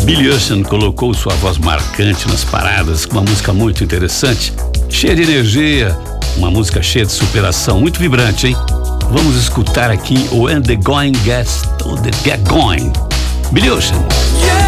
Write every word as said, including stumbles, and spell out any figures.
Billy Ocean colocou sua voz marcante nas paradas com uma música muito interessante, cheia de energia, uma música cheia de superação, muito vibrante, hein? Vamos escutar aqui o And the Going Gets to the Get Going. Billy Ocean.